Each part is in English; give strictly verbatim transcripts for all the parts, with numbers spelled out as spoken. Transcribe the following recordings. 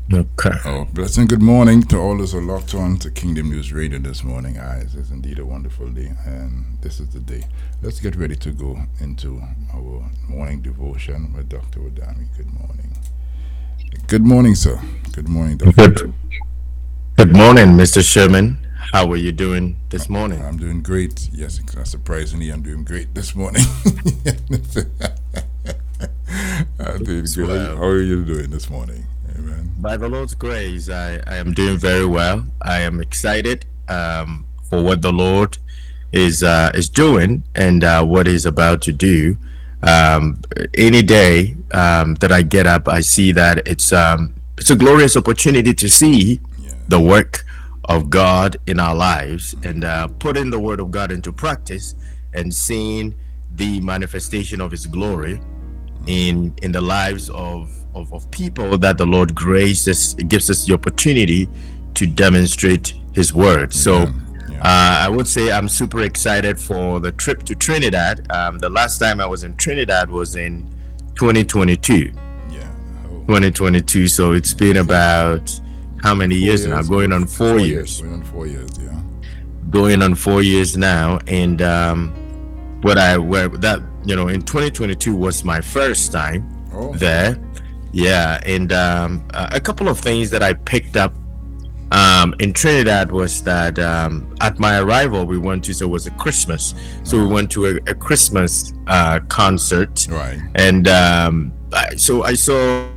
Okay. Oh, blessing. Good morning to all those who are locked on to Kingdom News Radio this morning. Ah, it is indeed a wonderful day, and this is the day. Let's get ready to go into our morning devotion with Doctor Wadami. Good morning. Good morning, sir. Good morning, Doctor Good. Good morning, Mister Sherman. How are you doing this morning? I'm doing great. Yes, surprisingly, I'm doing great this morning. I'm doing good. Well, How are you doing this morning? Amen. by the Lord's grace, I, I am doing very well. I am excited um, for what the Lord is uh, is doing and uh, what He's about to do. Um, any day um, that I get up, I see that it's um, it's a glorious opportunity to see the Yes. work of God in our lives and uh, putting the Word of God into practice and seeing the manifestation of His glory in in the lives of of, of people that the Lord graces gives us the opportunity to demonstrate His word. So Amen. Yeah. uh, I would say I'm super excited for the trip to Trinidad. Um, the last time I was in Trinidad was in twenty twenty-two. Yeah. Oh, twenty twenty-two. So it's been yes. about how many Four years now? years. Going Going on for four four years. years. Going on four years. Yeah. Going on four years now, and um, what I where that you know in twenty twenty-two was my first time Oh, there. Yeah, and um, a a couple of things that I picked up um, in Trinidad was that um, at my arrival we went to, so it was a Christmas, so we uh-huh. went to a, a Christmas uh, concert, Right. and um, I, so I saw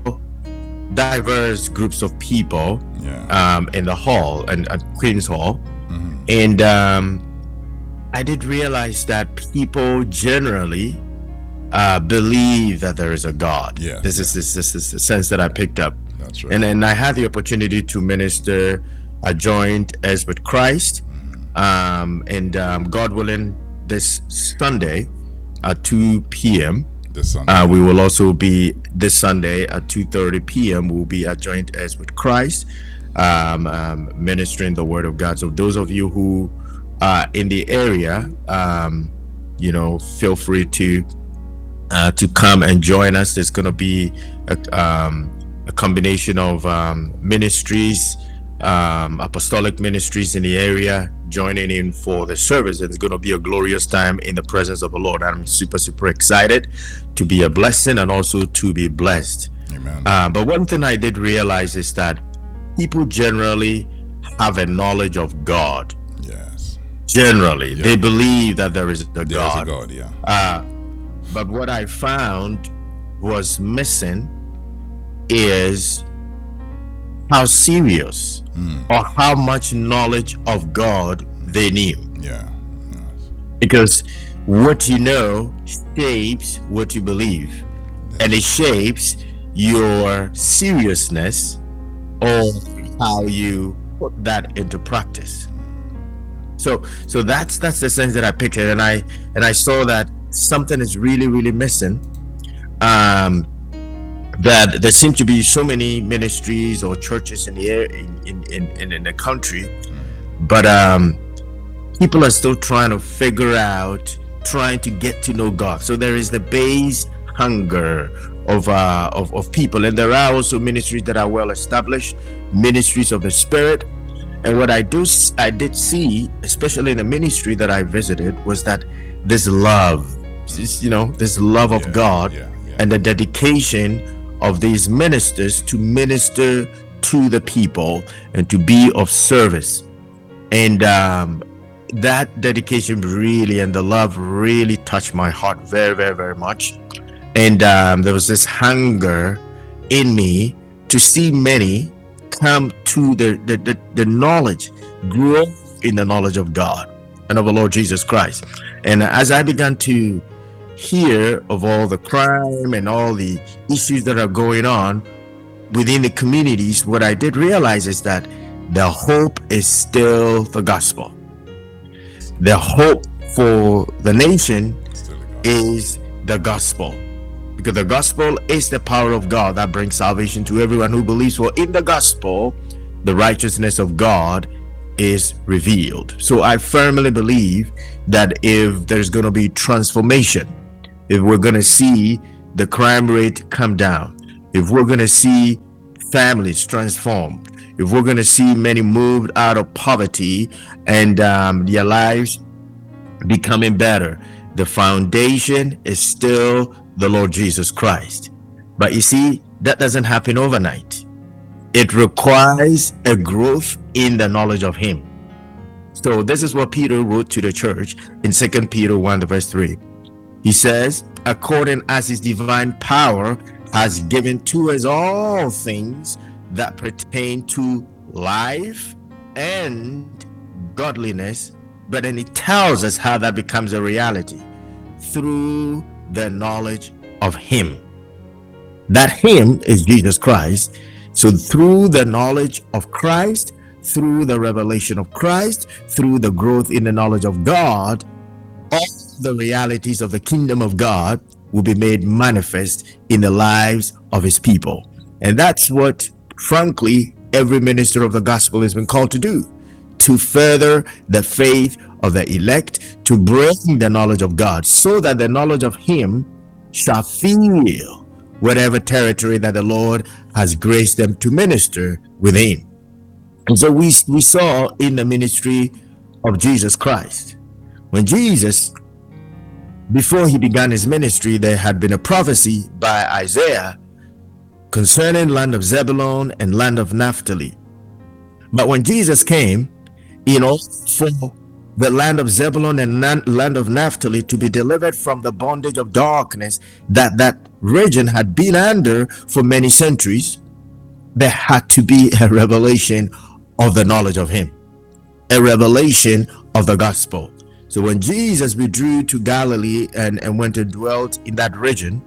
diverse groups of people Yeah. um, in the hall and at Queen's Hall, Mm-hmm. and um, I did realize that people generally uh, believe that there is a God. Yeah. This is this, this is the sense that I picked up, That's right. and then I had the opportunity to minister a joint as with Christ, um, and um, God willing, this Sunday at two p m. This Sunday. Uh, we will also be this Sunday at two thirty p m. We'll be at joint as with Christ, um, um, ministering the Word of God. So those of you who are in the area, um, you know, feel free to uh, to come and join us. There's going to be a, um, a combination of um, ministries, um, apostolic ministries in the area joining in for the service. It's going to be a glorious time in the presence of the Lord. I'm super, super excited to be a blessing and also to be blessed. Amen. Uh, but one thing I did realize is that people generally have a knowledge of God. Yes. Generally, Yeah. they believe that there is a There is a God. God. Yeah. Uh, but what I found was missing is how serious Mm. or how much knowledge of God they knew. Yeah. Yes. Because what you know shapes what you believe, and it shapes your seriousness or how you put that into practice. So so that's that's the sense that I picked it, and I and I saw that something is really, really missing. Um that there seem to be so many ministries or churches in the air in in, in, in, in the country, but um people are still trying to figure out, trying to get to know God. So there is the base hunger of uh of, of people, and there are also ministries that are well established, ministries of the Spirit. And what I do s- I did see, especially in the ministry that I visited, was that this love, this, you know, this love of Yeah. God Yeah. Yeah. and the dedication of these ministers to minister to the people and to be of service. And um, that dedication really and the love really touched my heart very, very, very much. And um, there was this hunger in me to see many come to the, the, the, the knowledge, grow in the knowledge of God and of the Lord Jesus Christ. And as I began to hear of all the crime and all the issues that are going on within the communities, what I did realize is that the hope is still the gospel. The hope for the nation Still a God. is the gospel, because the gospel is the power of God that brings salvation to everyone who believes. For in the gospel, the righteousness of God is revealed. So I firmly believe that if there's going to be transformation, if we're going to see the crime rate come down, if we're going to see families transformed, if we're going to see many moved out of poverty and um, their lives becoming better, the foundation is still the Lord Jesus Christ. But you see, that doesn't happen overnight. It requires a growth in the knowledge of Him. So this is what Peter wrote to the church in Second Peter one verse three. He says, according as His divine power has given to us all things that pertain to life and godliness. But then He tells us how that becomes a reality through the knowledge of Him. That Him is Jesus Christ. So through the knowledge of Christ, through the revelation of Christ, through the growth in the knowledge of God, all the realities of the kingdom of God will be made manifest in the lives of His people. And that's what, frankly, every minister of the gospel has been called to do, to further the faith of the elect, to bring the knowledge of God, so that the knowledge of Him shall fill whatever territory that the Lord has graced them to minister within. And so we, we saw in the ministry of Jesus Christ, when Jesus, before He began His ministry, there had been a prophecy by Isaiah concerning land of Zebulun and land of Naphtali. But when Jesus came, you know, for the land of Zebulun and land of Naphtali to be delivered from the bondage of darkness that that region had been under for many centuries, there had to be a revelation of the knowledge of Him, a revelation of the gospel. So when Jesus withdrew to Galilee and, and went and dwelt in that region,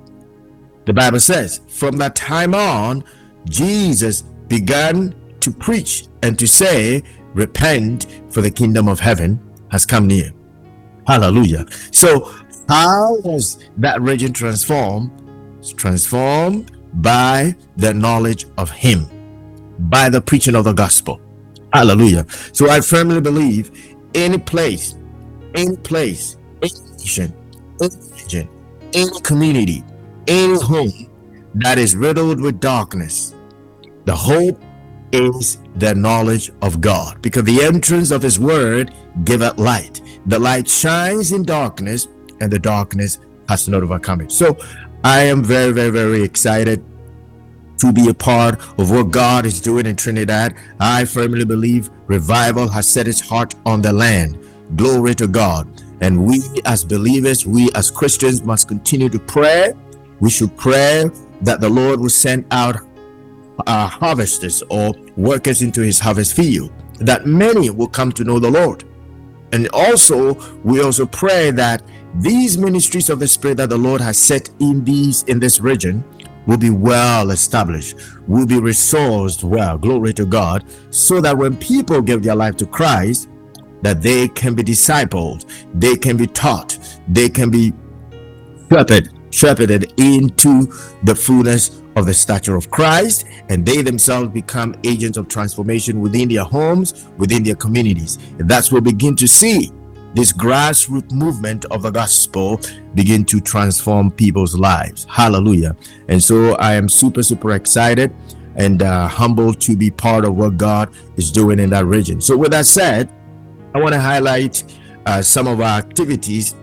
the Bible says, from that time on, Jesus began to preach and to say, repent, for the kingdom of heaven has come near. Hallelujah. So how was that region transformed? It's transformed by the knowledge of Him, by the preaching of the gospel. Hallelujah. So I firmly believe any place, any place, any nation, any region, any community, any home that is riddled with darkness, the hope is the knowledge of God, because the entrance of His word giveth light. The light shines in darkness, and the darkness has not overcome it. So I am very, very, very excited to be a part of what God is doing in Trinidad. I firmly believe revival has set its heart on the land. Glory to God. And we as believers, we as Christians must continue to pray. We should pray that the Lord will send out uh, harvesters or workers into His harvest field, that many will come to know the Lord. And also, we also pray that these ministries of the Spirit that the Lord has set in these in this region will be well established, will be resourced well, glory to God, so that when people give their life to Christ, that they can be discipled, they can be taught, they can be shepherded, shepherded into the fullness of the stature of Christ, and they themselves become agents of transformation within their homes, within their communities. And that's where we begin to see this grassroots movement of the gospel begin to transform people's lives. Hallelujah. And so I am super, super excited and uh, humbled to be part of what God is doing in that region. So with that said, I want to highlight uh, some of our activities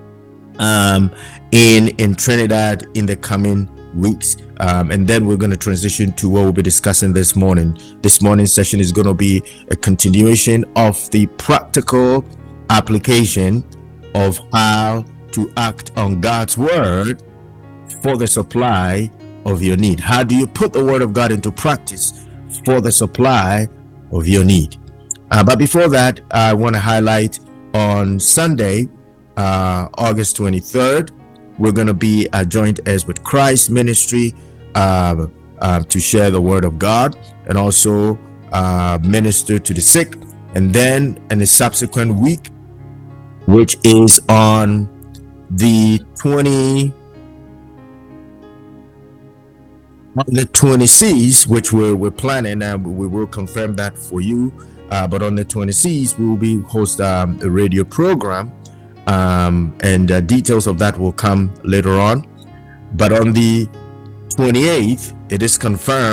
um, in, in Trinidad in the coming weeks. Um, and then we're going to transition to what we'll be discussing this morning. This morning's session is going to be a continuation of the practical application of how to act on God's word for the supply of your need. How do you put the word of God into practice for the supply of your need? Uh, but before that, I want to highlight on Sunday, uh, August twenty-third, we're going to be a joint heirs with Christ ministry uh, uh, to share the word of God and also uh, minister to the sick. And then in the subsequent week, which is on the twenty on the twenty-sixth, which we're, we're planning, and we will confirm that for you. Uh, but on the twenty-sixth, we will be host um, a radio program, um, and uh, details of that will come later on. But on the twenty-eighth, it is confirmed